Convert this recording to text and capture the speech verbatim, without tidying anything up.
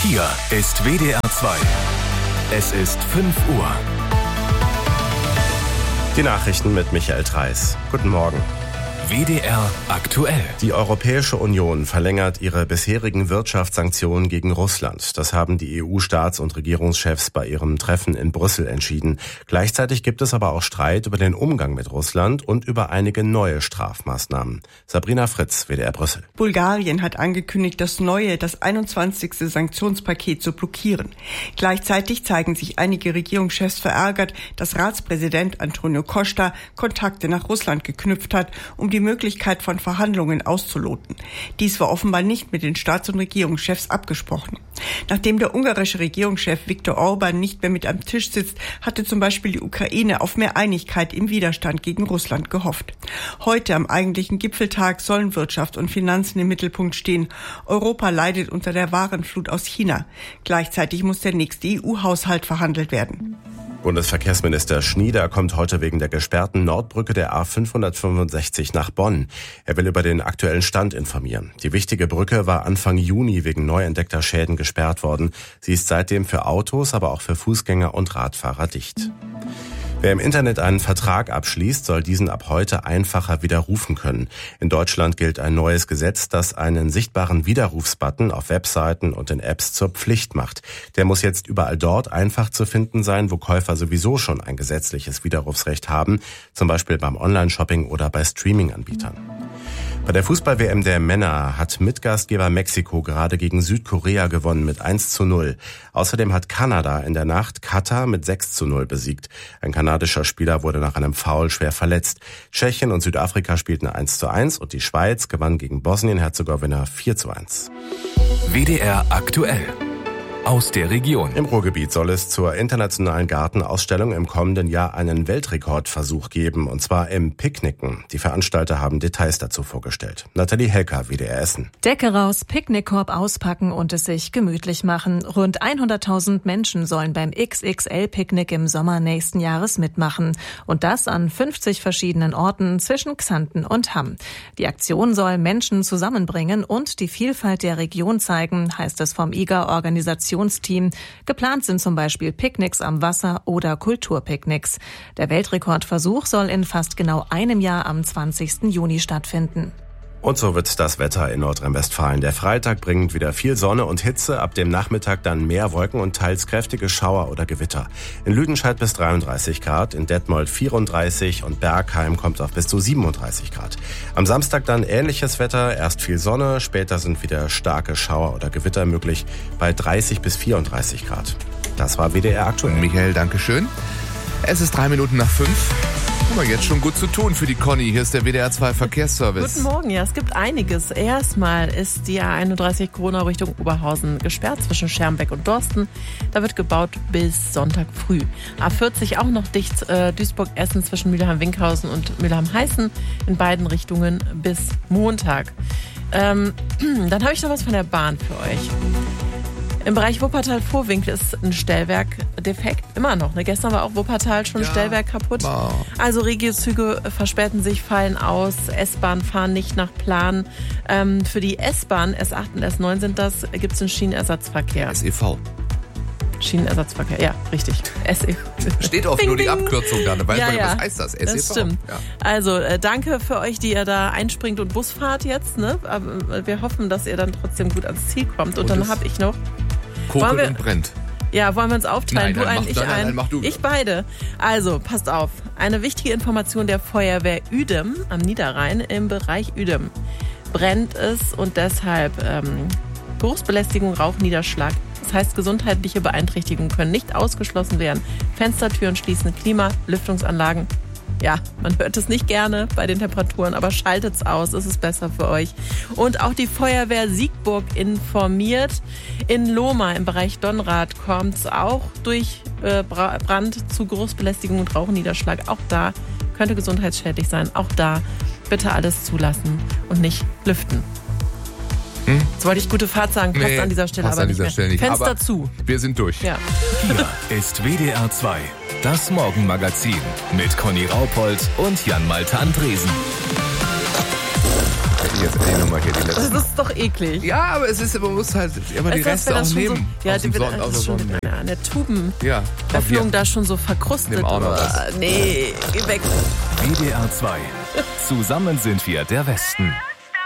Hier ist W D R zwei. Es ist fünf Uhr. Die Nachrichten mit Michael Treis. Guten Morgen. W D R aktuell. Die Europäische Union verlängert ihre bisherigen Wirtschaftssanktionen gegen Russland. Das haben die E U-Staats- und Regierungschefs bei ihrem Treffen in Brüssel entschieden. Gleichzeitig gibt es aber auch Streit über den Umgang mit Russland und über einige neue Strafmaßnahmen. Sabrina Fritz, W D R Brüssel. Bulgarien hat angekündigt, das neue, das einundzwanzigste Sanktionspaket zu blockieren. Gleichzeitig zeigen sich einige Regierungschefs verärgert, dass Ratspräsident Antonio Costa Kontakte nach Russland geknüpft hat, um die Möglichkeit von Verhandlungen auszuloten. Dies war offenbar nicht mit den Staats- und Regierungschefs abgesprochen. Nachdem der ungarische Regierungschef Viktor Orban nicht mehr mit am Tisch sitzt, hatte zum Beispiel die Ukraine auf mehr Einigkeit im Widerstand gegen Russland gehofft. Heute am eigentlichen Gipfeltag sollen Wirtschaft und Finanzen im Mittelpunkt stehen. Europa leidet unter der Warenflut aus China. Gleichzeitig muss der nächste E U-Haushalt verhandelt werden. Bundesverkehrsminister Schnieder kommt heute wegen der gesperrten Nordbrücke der A fünfhundertfünfundsechzig nach Bonn. Er will über den aktuellen Stand informieren. Die wichtige Brücke war Anfang Juni wegen neu entdeckter Schäden gesperrt worden. Sie ist seitdem für Autos, aber auch für Fußgänger und Radfahrer dicht. Wer im Internet einen Vertrag abschließt, soll diesen ab heute einfacher widerrufen können. In Deutschland gilt ein neues Gesetz, das einen sichtbaren Widerrufsbutton auf Webseiten und in Apps zur Pflicht macht. Der muss jetzt überall dort einfach zu finden sein, wo Käufer sowieso schon ein gesetzliches Widerrufsrecht haben, zum Beispiel beim Online-Shopping oder bei Streaming-Anbietern. Bei der Fußball-W M der Männer hat Mitgastgeber Mexiko gerade gegen Südkorea gewonnen mit eins zu null. Außerdem hat Kanada in der Nacht Katar mit sechs zu null besiegt. Ein kanadischer Spieler wurde nach einem Foul schwer verletzt. Tschechien und Südafrika spielten eins zu eins und die Schweiz gewann gegen Bosnien-Herzegowina vier zu eins. W D R aktuell. Aus der Region. Im Ruhrgebiet soll es zur internationalen Gartenausstellung im kommenden Jahr einen Weltrekordversuch geben, und zwar im Picknicken. Die Veranstalter haben Details dazu vorgestellt. Nathalie Helker, W D R Essen. Decke raus, Picknickkorb auspacken und es sich gemütlich machen. Rund hunderttausend Menschen sollen beim X X L-Picknick im Sommer nächsten Jahres mitmachen. Und das an fünfzig verschiedenen Orten zwischen Xanten und Hamm. Die Aktion soll Menschen zusammenbringen und die Vielfalt der Region zeigen, heißt es vom I G A-Organisationsteam. Geplant sind zum Beispiel Picknicks am Wasser oder Kulturpicknicks. Der Weltrekordversuch soll in fast genau einem Jahr am zwanzigsten Juni stattfinden. Und so wird das Wetter in Nordrhein-Westfalen. Der Freitag bringt wieder viel Sonne und Hitze, ab dem Nachmittag dann mehr Wolken und teils kräftige Schauer oder Gewitter. In Lüdenscheid bis dreiunddreißig Grad, in Detmold vierunddreißig und Bergheim kommt auf bis zu siebenunddreißig Grad. Am Samstag dann ähnliches Wetter, erst viel Sonne, später sind wieder starke Schauer oder Gewitter möglich bei dreißig bis vierunddreißig Grad. Das war W D R aktuell. Michael, danke schön. Es ist drei Minuten nach fünf. Aber jetzt schon gut zu tun für die Conny. Hier ist der W D R zwei Verkehrsservice. Guten Morgen, ja, es gibt einiges. Erstmal ist die A einunddreißig Corona Richtung Oberhausen gesperrt zwischen Schermbeck und Dorsten. Da wird gebaut bis Sonntag früh. A vierzig auch noch dicht, äh, Duisburg-Essen zwischen Mülheim-Winkhausen und Mülheim-Heißen in beiden Richtungen bis Montag. Ähm, dann habe ich noch was von der Bahn für euch. Im Bereich Wuppertal-Vorwinkel ist ein Stellwerk defekt, immer noch. Ne? Gestern war auch Wuppertal schon ein ja. Stellwerk kaputt. Wow. Also Regiozüge verspäten sich, fallen aus, S-Bahn fahren nicht nach Plan. Ähm, für die S-Bahn, S acht und S neun sind das, gibt es einen Schienenersatzverkehr. S E V. Schienenersatzverkehr, ja, richtig. S E V. Steht auch nur die Abkürzung da, weiß ja, man, ja. was heißt das? S E V. Das stimmt. Ja. Also äh, danke für euch, die ihr da einspringt und Bus fahrt jetzt. Ne? Aber wir hoffen, dass ihr dann trotzdem gut ans Ziel kommt. Und, und dann habe ich noch... Kokelt und brennt. Ja, wollen wir uns aufteilen? Nein, du ein, mach, ich nein, ein. Nein, mach du. Ich beide. Also, passt auf. Eine wichtige Information der Feuerwehr Uedem am Niederrhein. Im Bereich Uedem brennt es und deshalb ähm, Geruchsbelästigung, Rauchniederschlag. Das heißt, gesundheitliche Beeinträchtigungen können nicht ausgeschlossen werden. Fenstertüren schließen, Klima, Lüftungsanlagen. Ja, man hört es nicht gerne bei den Temperaturen, aber schaltet's aus, es ist besser für euch. Und auch die Feuerwehr Siegburg informiert. In Lohmar im Bereich Donnrath kommt es auch durch äh, Brand zu Geruchsbelästigung und Rauchniederschlag. Auch da könnte gesundheitsschädlich sein. Auch da bitte alles zulassen und nicht lüften. Hm? Jetzt wollte ich gute Fahrt sagen, passt nee, an dieser Stelle aber an nicht dieser mehr. Stelle nicht. Fenster aber zu. Wir sind durch. Ja. Hier ist W D R zwei. Das Morgenmagazin mit Conny Raupold und Jan Malte Andresen. jetzt die Nummer hier, die letzte. Das ist doch eklig. Ja, aber es ist, man muss halt immer die Weißt du, Reste auch das schon nehmen. So, ja, aus dem die, Sonnen, das aus ist der schon Sonne. an der Tuben. Ja. Öffnung da schon so verkrustet. Nimm auch noch was. Nee, geh weg. W D R zwei. Zusammen sind wir der Westen.